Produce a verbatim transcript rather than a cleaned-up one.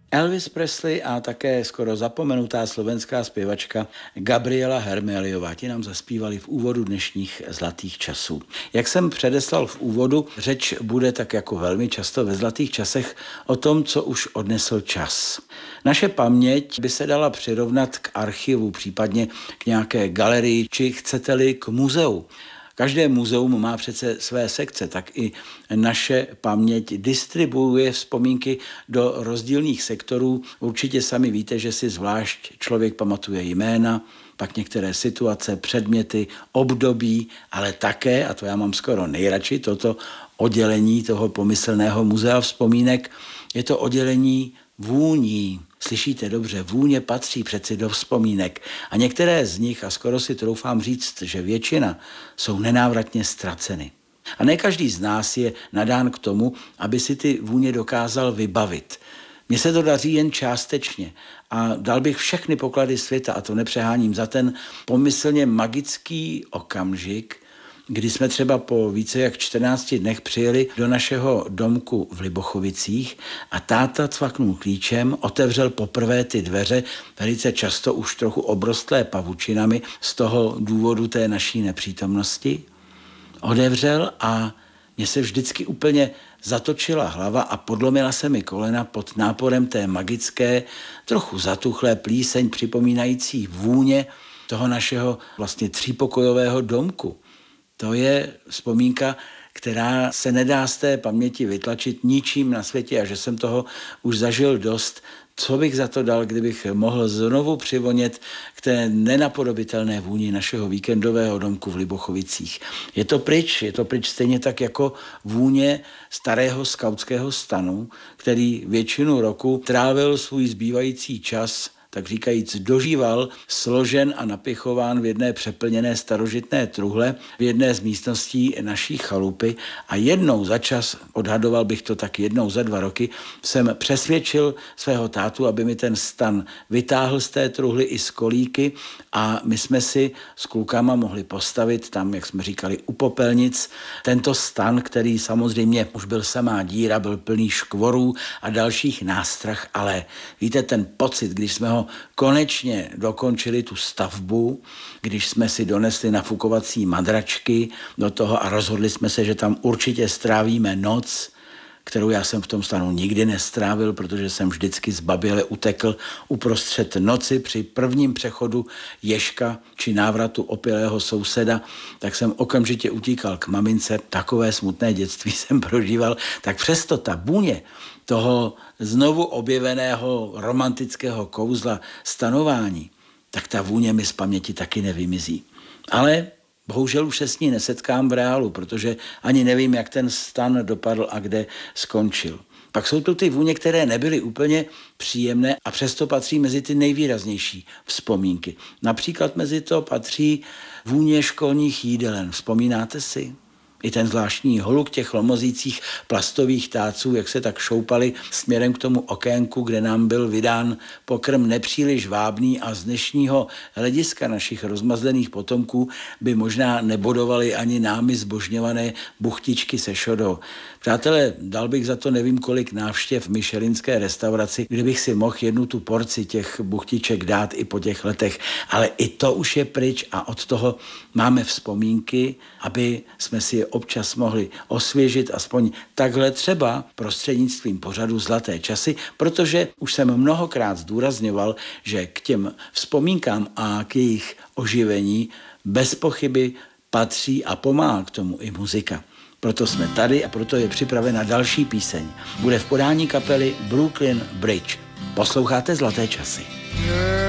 Elvis Presley a také skoro zapomenutá slovenská zpěvačka Gabriela Hermeliová, ti nám zaspívali v úvodu dnešních zlatých časů. Jak jsem předeslal v úvodu, řeč bude tak jako velmi často ve zlatých časech o tom, co už odnesl čas. Naše paměť by se dala přirovnat k archivu, případně k nějaké galerii, či chcete-li k muzeu. Každé muzeum má přece své sekce, tak i naše paměť distribuuje vzpomínky do rozdílných sektorů. Určitě sami víte, že si zvlášť člověk pamatuje jména, pak některé situace, předměty, období, ale také, a to já mám skoro nejradši, toto oddělení toho pomyslného muzea vzpomínek, je to oddělení vůní. Slyšíte dobře, vůně patří přeci do vzpomínek a některé z nich, a skoro si troufám říct, že většina, jsou nenávratně ztraceny. A ne každý z nás je nadán k tomu, aby si ty vůně dokázal vybavit. Mně se to daří jen částečně a dal bych všechny poklady světa, a to nepřeháním, za ten pomyslně magický okamžik, kdy jsme třeba po více jak čtrnácti dnech přijeli do našeho domku v Libochovicích a táta cvaknul klíčem, otevřel poprvé ty dveře, velice často už trochu obrostlé pavučinami z toho důvodu té naší nepřítomnosti. Otevřel a mně se vždycky úplně zatočila hlava a podlomila se mi kolena pod náporem té magické, trochu zatuchlé plíseň připomínající vůně toho našeho vlastně třípokojového domku. To je vzpomínka, která se nedá z té paměti vytlačit ničím na světě a že jsem toho už zažil dost. Co bych za to dal, kdybych mohl znovu přivonět k té nenapodobitelné vůni našeho víkendového domku v Libochovicích. Je to pryč, je to pryč stejně tak jako vůně starého skautského stanu, který většinu roku trávil svůj zbývající čas, tak říkajíc, dožíval, složen a napichován v jedné přeplněné starožitné truhle v jedné z místností naší chalupy a jednou za čas, odhadoval bych to tak jednou za dva roky, jsem přesvědčil svého tátu, aby mi ten stan vytáhl z té truhly i z kolíky a my jsme si s klukama mohli postavit tam, jak jsme říkali, u popelnic, tento stan, který samozřejmě už byl samá díra, byl plný škvorů a dalších nástrah, ale víte, ten pocit, když jsme ho konečně dokončili tu stavbu, když jsme si donesli nafukovací madračky do toho a rozhodli jsme se, že tam určitě strávíme noc, kterou já jsem v tom stanu nikdy nestrávil, protože jsem vždycky zbaběle utekl uprostřed noci při prvním přechodu ježka či návratu opilého souseda, tak jsem okamžitě utíkal k mamince. Takové smutné dětství jsem prožíval, tak přesto ta vůně toho znovu objeveného romantického kouzla stanování, tak ta vůně mi z paměti taky nevymizí. Ale bohužel už se s ní nesetkám v reálu, protože ani nevím, jak ten stan dopadl a kde skončil. Pak jsou tu ty vůně, které nebyly úplně příjemné a přesto patří mezi ty nejvýraznější vzpomínky. Například mezi to patří vůně školních jídelen. Vzpomínáte si? I ten zvláštní holuk těch lomozících plastových táců, jak se tak šoupali směrem k tomu okénku, kde nám byl vydán pokrm nepříliš vábný a z dnešního hlediska našich rozmazlených potomků by možná nebodovali ani námi zbožňované buchtičky se šodou. Přátelé, dal bych za to nevím kolik návštěv v michelinské restauraci, kdybych si mohl jednu tu porci těch buchtiček dát i po těch letech, ale i to už je pryč a od toho máme vzpomínky, aby jsme si je občas mohli osvěžit aspoň takhle třeba prostřednictvím pořadu Zlaté časy, protože už jsem mnohokrát zdůrazňoval, že k těm vzpomínkám a k jejich oživení bez pochyby patří a pomáhá k tomu i muzika. Proto jsme tady a proto je připravena další píseň. Bude v podání kapely Brooklyn Bridge. Posloucháte Zlaté časy.